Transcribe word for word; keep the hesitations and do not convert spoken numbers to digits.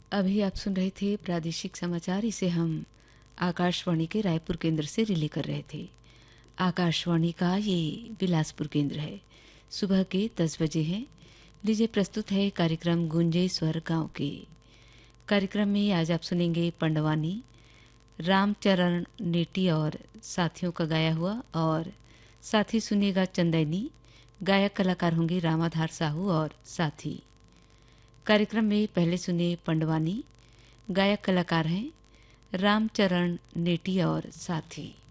अभी आप सुन रहे थे प्रादेशिक समाचार। इसे हम आकाशवाणी के रायपुर केंद्र से रिले कर रहे थे। आकाशवाणी का ये बिलासपुर केंद्र है। सुबह के दस बजे हैं। लीजिए प्रस्तुत है कार्यक्रम गूंजे स्वर गांव के। कार्यक्रम में आज आप सुनेंगे पंडवानी, रामचरण नेटी और साथियों का गाया हुआ, और साथ ही सुनिएगा चंदैनी। गायक कलाकार होंगे रामाधार साहू और साथी। कार्यक्रम में पहले सुने पंडवानी। गायक कलाकार हैं रामचरण नेटी और साथी।